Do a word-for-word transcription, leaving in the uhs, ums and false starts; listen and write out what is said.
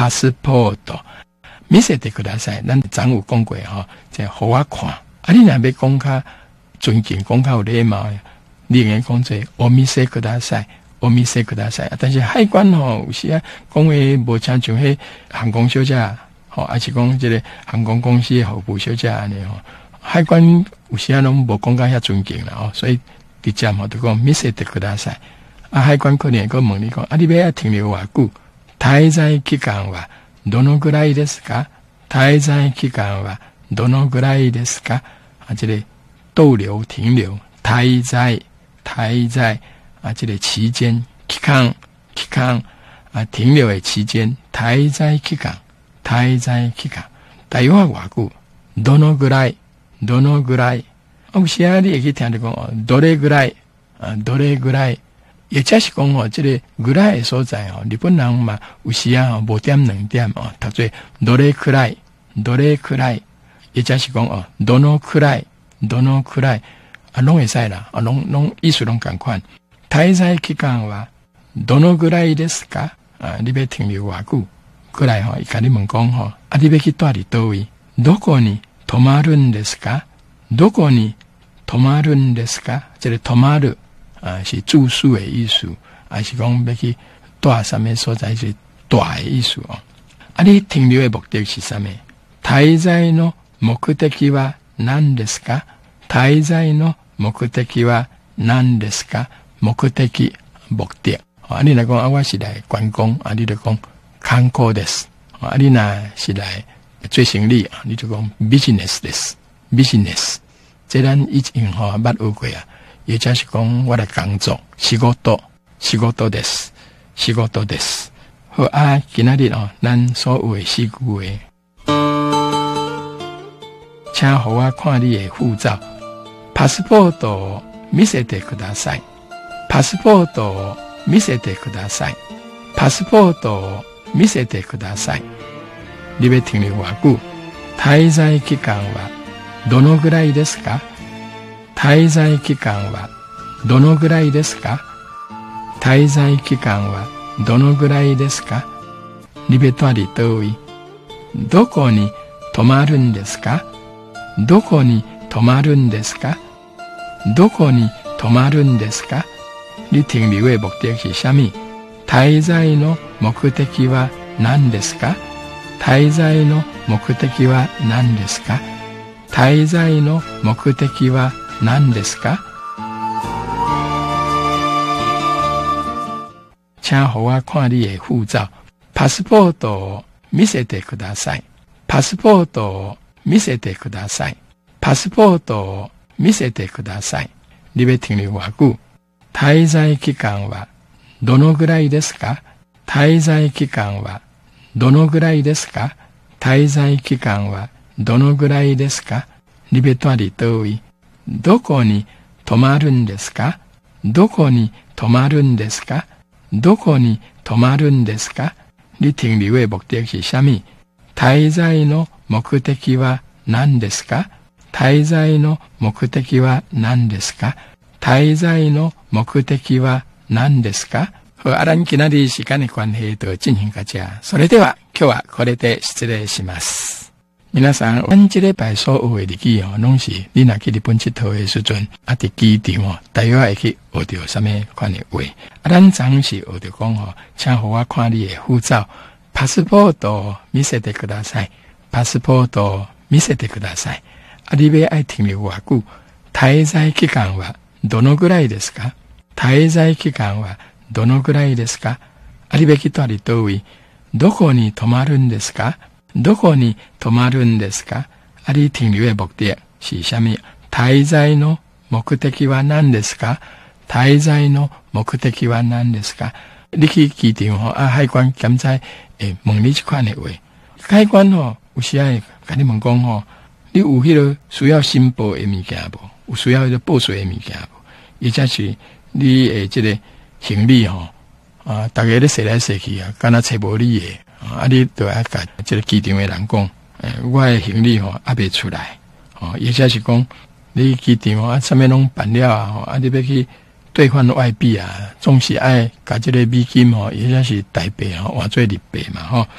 passport 見せてください。咱昨有讲过吼，即互我看。啊，你若要讲较尊敬，讲较有礼貌，你应该讲做お見せください。お見せください。但是海关吼，有时啊讲话无像像迄航空小姐，吼，还是讲即个航空公司的服务小姐安尼吼。海关有时啊拢无讲到遐尊敬啦，吼，所以直接吼就讲見せてください。啊，海关可能会问你讲，啊，你要停留偌久？滞在期間はどのぐらいですか？滞在期間はどのぐらいですか？啊，这个逗留、停留、滞在、滞在啊，这个期间、期間、期間啊，停留的期間、滞在期間、滞在期間，大约偌久？どのぐらい？どのぐらい？有時啊，你會去聽到講哦，どれぐらい？啊，どれぐらい？也就是講哦，這個ぐらい的所在哦，日本人嘛有時啊無點兩點哦，讀做どれくらい、どれくらい，也就是講哦，どのくらい、どのくらい啊，攏會使啦，啊，攏攏意思攏同款。滞在期間はどのぐらいですか？啊，你要停留偌久？過來吼，伊甲你問講吼，啊，你要去住佇倒位？どこに泊まるんですか？どこに泊まるんですか？這個泊まる。啊，是住宿的意思，还是讲要去住什么所在是住的意思哦。啊，你停留的目的是什么？滞在の目的は何ですか？滞在の目的は何ですか？目的目的。啊，你来讲啊，我是来观光，啊，你就讲観光です。啊，你若是来做生意啊，你就讲 business です ，business。这咱以前吼捌学过啊。也就是講我來工作，仕事，仕事です，仕事です。好啊，今仔日哦，咱所有的四句話，請互我看你的護照。パスポートを見せてください。パスポートを見せてください。パスポートを見せてください。你要停留偌久？滞在期間はどのぐらいですか？滞在期間はどのぐらいですか？滞在期間はどのぐらいですか？你要住佇倒位？どこに泊まるんですか？どこに泊まるんですか？どこに泊まるんですか？你停留的目的是什麼？滞在の目的は何ですか？滞在の目的は何ですか？滞在の目的は何ですか？請互我看你的護照。パスポートを見せてください。パスポートを見せてください。パスポートを見せてください。你要停留偌久？滞在期間はどのぐらいですか？滞在期間はどのぐらいですか？滞在期間はどのぐらいですか？你要住佇倒位？どこに泊まるんですか？どこに泊まるんですか？どこに泊まるんですか？你停留的目的是什麼？滞在の目的は何ですか？滞在の目的は何ですか？滞在の目的は何ですか？好，啊，咱今仔日時間的關係就進行到這。それでは今日はこれで失禮します。皆さん，咱這禮拜所學的日語哦，攏是你若去日本佚佗的時陣，啊，佇機場哦，大約會去學到什麼款的話。啊，咱昨是學到講哦，請互我看你的護照。パスポートを見せてください。パスポートを見せてください。あ、你要愛停留偌久？滞在期間はどのぐらいですか？滞在期間はどのぐらいですか？あ、你要去住佇倒位？どこに泊まるんですか？どこに泊まるんですか？あ、你停留的目的是什麼？滞在の目的は何ですか？滞在の目的は何ですか？你去機場吼，啊，海關檢查會問你這款的話。海關吼，有時會甲你問講吼，你有迄個需要申報的物件無？有需要迄個報稅的物件無？或者是你誒這個行李吼，啊，大家咧踅來踅去啊，敢若找無你誒。啊！你都要甲這個機場的人講，誒，我的行李吼還未出來，哦，也就是講，你機場啊，什麼攏辦了啊，啊，你要去兌換外幣啊，總是愛甲這個美金吼，也就是台幣吼換做日幣嘛，吼。